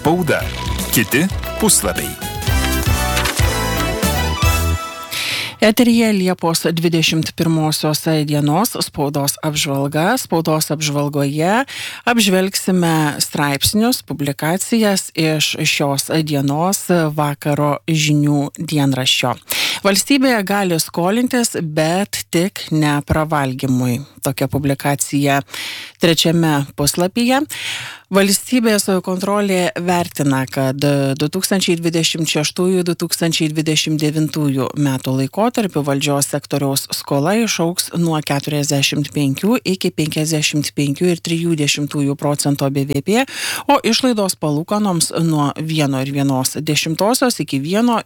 Spauda. Kiti puslapiai. Eteryje Liepos 21 dienos spaudos apžvalga. Spaudos apžvalgoje apžvelgsime straipsnius, publikacijas iš šios dienos vakaro žinių dienraščio. Valstybėje gali skolintis, bet tik ne pravalgymui. Tokia publikacija 3 puslapyje. Valstybės kontrolė vertina, kad 2026-2029 metų laikotarpiu valdžios sektoriaus skola išaugs nuo 45 iki 55,3% BVP, o išlaidos palūkanoms nuo 1,1 iki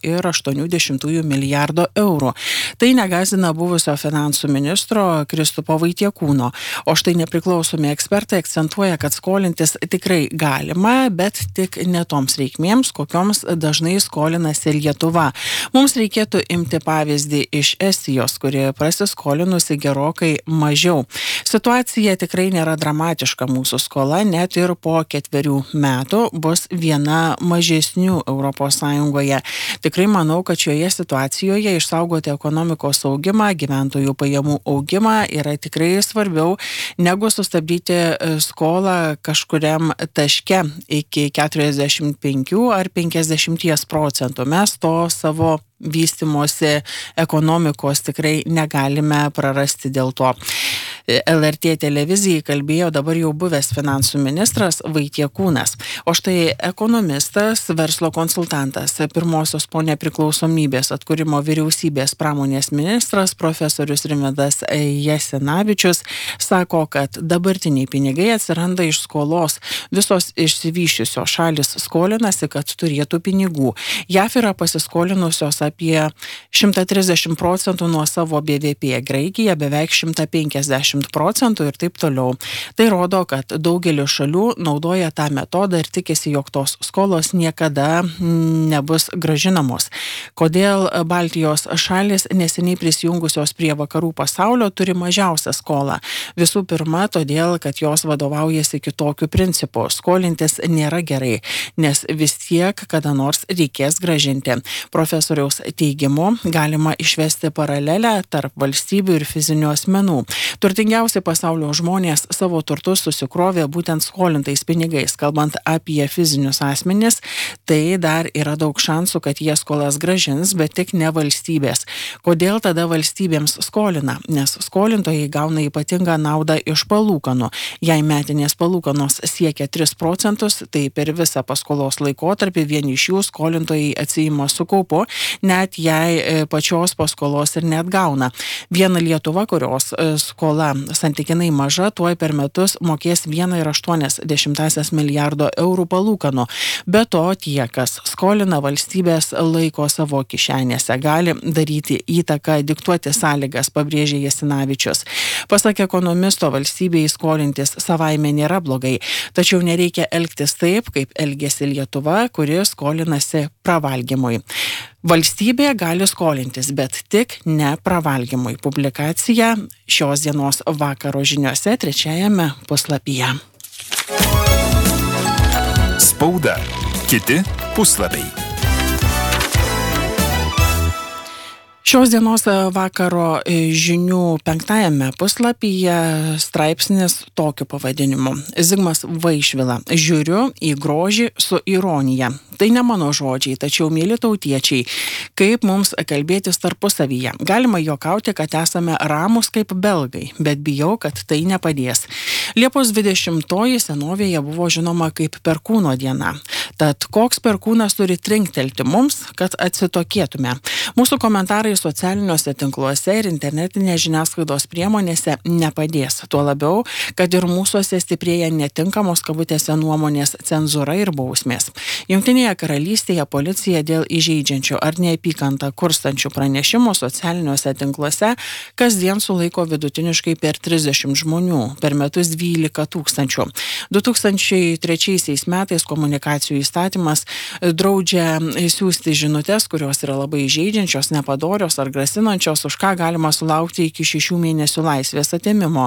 1,8 milijardo eurų. Tai negąsdina buvusio finansų ministro Kristupo Vaitiekūno, o štai nepriklausomi ekspertai akcentuoja, kad skolintis tikrai galima, bet tik ne toms reikmėms, kokioms dažnai skolinasi Lietuva. Mums reikėtų imti pavyzdį iš Estijos, kuri prasiskolinusi gerokai mažiau. Situacija tikrai nėra dramatiška, mūsų skola net ir po 4 metų bus viena mažesnių ES. Tikrai manau, kad šioje situacijoje išsaugoti ekonomikos augimą, gyventojų pajamų augimą yra tikrai svarbiau negu sustabdyti skolą kažkuriam taške iki 45 ar 50%. Mes to savo vystymosi ekonomikos tikrai negalime prarasti dėl to. LRT televizijai kalbėjo dabar jau buvęs finansų ministras Vaitiekūnas. O štai ekonomistas, verslo konsultantas, pirmosios po nepriklausomybės atkūrimo vyriausybės pramonės ministras profesorius Rimvydas Jasinavičius sako, kad dabartiniai pinigai atsiranda iš skolos. Visos išsivysčiusios šalis skolinasi, kad turėtų pinigų. JAF yra pasiskolinusios apie 130% nuo savo BVP, Graikija beveik 150% ir taip toliau. Tai rodo, kad daugelis šalių naudoja tą metodą ir tikisi, jog tos skolos niekada nebus grąžinamos. Kodėl Baltijos šalis neseniai prisijungusios prie vakarų pasaulio turi mažiausią skolą? Visų pirma, todėl, kad jos vadovaujasi kitokiu principu. Skolintis nėra gerai, nes vis tiek kada nors reikės grąžinti. Profesoriaus teigimu galima išvesti paralelę tarp valstybių ir fizinių asmenų. Turtingiausi pasaulio žmonės savo turtus susikrovė būtent skolintais pinigais. Kalbant apie fizinius asmenis, tai dar yra daug šansų, kad jie skolas grąžins, bet tik ne valstybės. Kodėl tada valstybėms skolina? Nes skolintojai gauna ypatingą naudą iš palūkanų. Jei metinės palūkanos siekia 3%, tai per visą paskolos laikotarpį vien iš jų skolintojai atsiima su kaupu, net jei pačios paskolos ir net gauna. Viena Lietuva, kurios skola santykinai maža, tuoj per metus mokės 1,8 milijardo eurų palūkanų. Be to, tie, kas skolina, valstybės laiko savo kišenėse, gali daryti įtaką, diktuoti sąlygas, pabrėžė Jasinavičius. Pasak ekonomisto, valstybei skolintis savaime nėra blogai, tačiau nereikia elgtis taip, kaip elgėsi Lietuva, kuri skolinasi pravalgymui. Valstybė gali skolintis, bet tik ne pravalgymui. Publikacija šios dienos vakaro žiniuose 3 puslapyje. Spauda. Kiti puslapiai. Šios dienos vakaro žinių 5 puslapyje straipsnis tokiu pavadinimu. Zigmas Vaišvila. Žiūriu į grožį su ironija. Tai ne mano žodžiai, tačiau mieli tautiečiai, kaip mums kalbėtis tarpusavyje. Galima juokauti, kad esame ramus kaip belgai, bet bijau, kad tai nepadės. Liepos 20 senovėje buvo žinoma kaip perkūno diena. Tad koks perkūnas turi trinktelti mums, kad atsitokėtume? Mūsų komentarai socialiniuose tinkluose ir internetinės žiniasklaidos priemonėse nepadės. Tuo labiau, kad ir mūsuose stiprėja netinkamos kabutėse nuomonės cenzūra ir bausmės. Jungtinėje Jungtinėje karalystėje policija dėl įžeidžiančių ar neapykantą kurstančių pranešimų socialiniuose tinkluose kasdien sulaiko vidutiniškai per 30 žmonių, per metus 12 000. 2003 metais komunikacijų įstatymas draudžia siųsti žinutes, kurios yra labai įžeidžiančios, nepadorios ar grasinančios, už ką galima sulaukti iki 6 mėnesių laisvės atėmimo.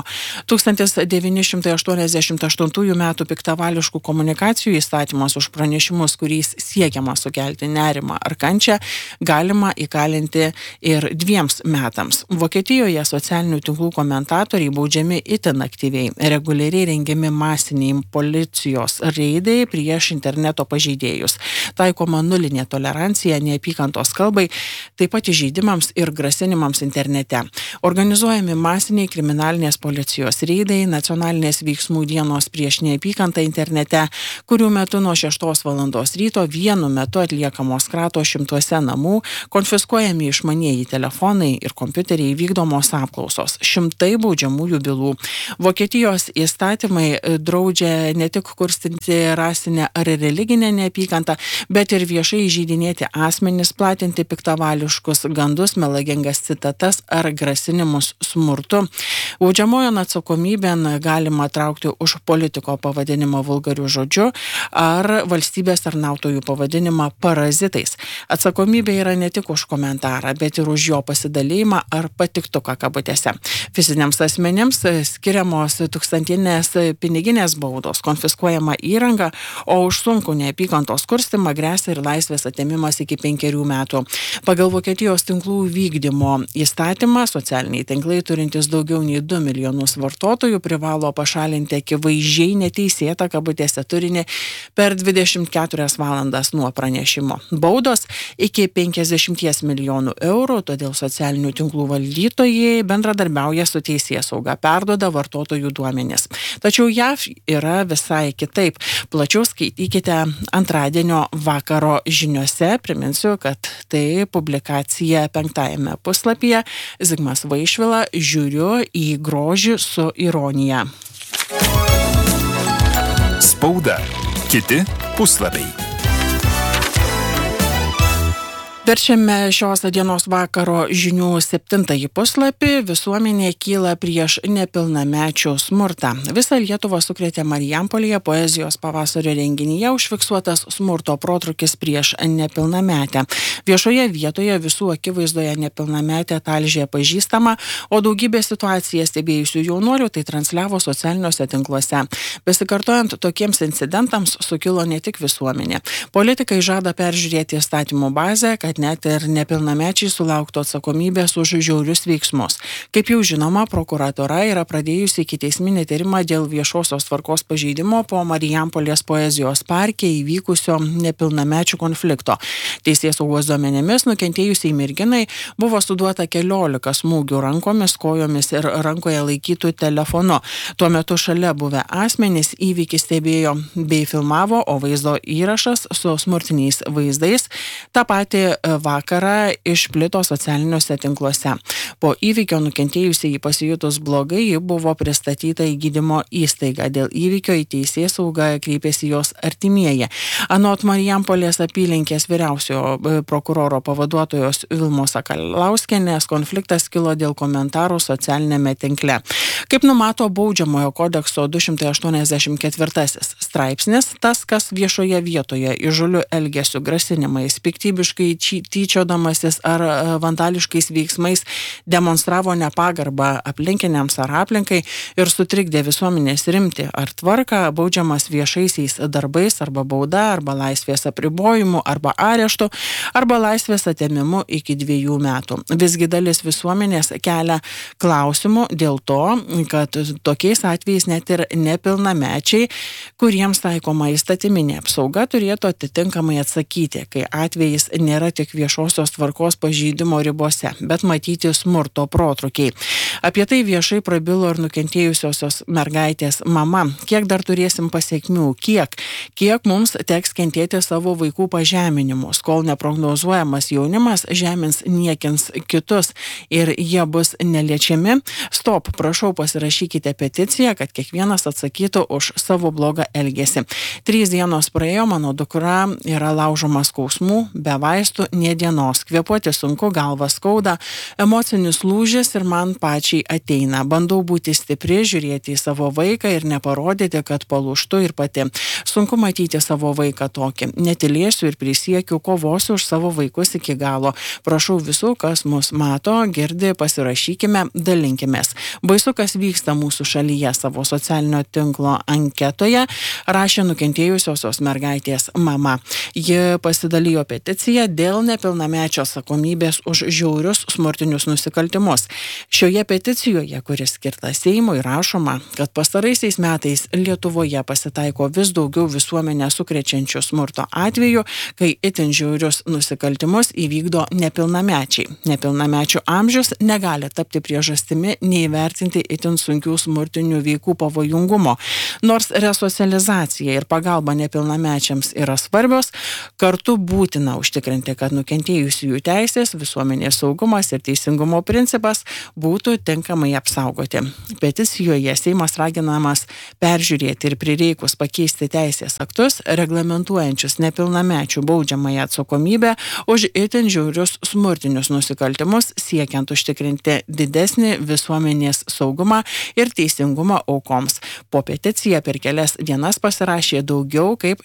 1988 metų piktavališkų komunikacijų įstatymas už pranešimus, kuriais siekiama sukelti nerimą ar kančią, galima įkalinti ir 2 metams. Vokietijoje socialinių tinklų komentatoriai baudžiami itin aktyviai. Reguliariai rengiami masiniai policijos reidai prieš interneto pažeidėjus. Taikoma nulinė tolerancija neapykantos kalbai, taip pat įžeidimams ir grasinimams internete. Organizuojami masiniai kriminalinės policijos reidai, nacionalinės veiksmų dienos prieš neapykantą internete, kurių metu nuo 6 valandos ryto vienu metu atliekamos kratos 100 namų, konfiskuojami išmanieji telefonai ir kompiuteriai, vykdomos apklausos, 100 baudžiamųjų bylų. Vokietijos įstatymai draudžia ne tik kurstinti rasinę ar religinę neapykantą, bet ir viešai įžeidinėti asmenis, platinti piktavališkus gandus, melagingas citatas ar grasinimus smurtu. Baudžiamojon atsakomybėn galima traukti už politiko pavadinimą vulgariu žodžiu ar valstybės tarnautojų pavadinimą parazitais. Atsakomybė yra ne tik už komentarą, bet ir už jo pasidalėjimą ar patiktuką kabutėse. Fiziniams asmenims skiriamos 1000-inės piniginės baudos, konfiskuojama įranga, o už sunkų neapykantos kurstimą gresia ir laisvės atėmimas iki 5 metų. Pagal Vokietijos tinklų vykdymo įstatymą socialiniai tinklai turintys daugiau nei 2 milijonus vartotojų privalo pašalinti akivaizdžiai neteisėtą kabutėse turinį per 24 valandas nuo pranešimo. Baudos iki 50 milijonų eurų, todėl socialinių tinklų valdytojai bendradarbiauja su teisėsauga, perduoda vartotojų duomenis. Tačiau JAV yra visai kitaip. Plačiau skaitykite antradienio vakaro žiniuose. Priminsiu, kad tai publikacija 5 puslapyje. Zigmas Vaišvila, žiūriu į grožį su ironija. Spauda. Kiti puslapiai. Verčiame šios dienos vakaro žinių 7 puslapį. Visuomenė kyla prieš nepilnamečių smurtą. Visą Lietuvą sukrėtė Marijampolėje poezijos pavasario renginyje užfiksuotas smurto protrūkis prieš nepilnametę. Viešoje vietoje visų akivaizdoje nepilnametė talžė pažįstama, o daugybė situaciją stebėjusių jaunuolių tai transliavo socialiniuose tinkluose. Besikartojant tokiems incidentams sukilo ne tik visuomenė. Politikai žada peržiūrėti įstatymų bazę, kad net ir nepilnamečiai sulauktų atsakomybės už žiaurius veiksmus. Kaip jau žinoma, prokuratura yra pradėjusi ikiteisminį tyrimą dėl viešosios tvarkos pažeidimo po Marijampolės poezijos parke įvykusio nepilnamečių konflikto. Teisėsaugos duomenimis nukentėjusiai merginai buvo suduota 14 smūgių rankomis, kojomis ir rankoje laikytų telefonu. Tuo metu šalia buvę asmenys įvykį stebėjo bei filmavo, o vaizdo įrašas su smurtiniais vaizdais tą patį vakarą išplito socialiniuose tinkluose. Po įvykio nukentėjusiai pasijutus blogai, ji buvo pristatyta į gydymo įstaigą. Dėl įvykio į teisėsaugą kreipėsi jos artimieji. Anot Marijampolės apylinkės vyriausiojo prokuroro pavaduotojos Vilmos Sakalauskienės, konfliktas kilo dėl komentarų socialinėme tinkle. Kaip numato baudžiamojo kodekso 284 straipsnis, tas, kas viešoje vietoje įžūliu elgesiu, grasinimais, piktybiškai tyčiodamasis ar vandališkais veiksmais demonstravo nepagarbą aplinkiniams ar aplinkai ir sutrikdė visuomenės rimtį ar tvarką, baudžiamas viešaisiais darbais arba bauda, arba laisvės apribojimu, arba areštu, arba laisvės atėmimu iki 2 metų. Visgi dalis visuomenės kelia klausimų dėl to, kad tokiais atvejais net ir nepilnamečiai, kuriems taikoma įstatyminė apsauga, turėtų atitinkamai atsakyti, kai atvejis nėra tik tik viešosios tvarkos pažeidimo ribose, bet matyti smurto protrukiai. Apie tai viešai prabilo ir nukentėjusiosios mergaitės mama. Kiek dar turėsim pasiekmių? Kiek mums teks kentėti savo vaikų pažeminimus, kol neprognozuojamas jaunimas žemins niekins kitus ir jie bus neliečiami? Stop, prašau, pasirašykite peticiją, kad kiekvienas atsakytų už savo blogą elgesį. 3 dienos praėjo, mano dukra yra laužoma skausmų, be vaistų, nė dienos. Kvėpuoti sunku, galva skauda, emocinis lūžis ir man pačiai ateina. Bandau būti stipri, žiūrėti į savo vaiką ir neparodyti, kad palūžtu ir pati. Sunku matyti savo vaiką tokį. Netilėsiu ir prisiekiu, kovosiu už savo vaikus iki galo. Prašau visų, kas mus mato, girdi, pasirašykime, dalinkimės. Baisu, kas vyksta mūsų šalyje, savo socialinio tinklo anketoje rašė nukentėjusiosios mergaitės mama. Ji pasidalijo peticiją dėl nepilnamečio atsakomybės už žiaurius smurtinius nusikaltimus. Šioje peticijoje, kuris skirta Seimui, rašoma, kad pastaraisiais metais Lietuvoje pasitaiko vis daugiau visuomenę sukrečiančių smurto atvejų, kai itin žiaurius nusikaltimus įvykdo nepilnamečiai. Nepilnamečių amžius negali tapti priežastimi neįvertinti itin sunkių smurtinių veikų pavojingumo. Nors resocializacija ir pagalba nepilnamečiams yra svarbios, kartu būtina užtikrinti, kad nukentėjusiųjų teisės, visuomenės saugumas ir teisingumo principas būtų tinkamai apsaugoti. Peticijoje Seimas raginamas peržiūrėti ir prireikus pakeisti teisės aktus, reglamentuojančius nepilnamečių baudžiamąją atsakomybę už itin žiaurius smurtinius nusikaltimus, siekiant užtikrinti didesnį visuomenės saugumą ir teisingumą aukoms. Po peticiją per kelias dienas pasirašė daugiau kaip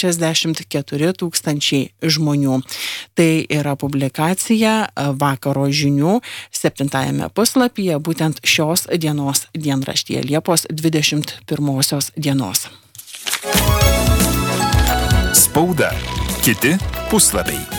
64 000 žmonių. Tai yra publikacija Vakaro žinių 7 puslapyje, būtent šios dienos dienraštyje Liepos 21 dienos. Spauda. Kiti puslapiai.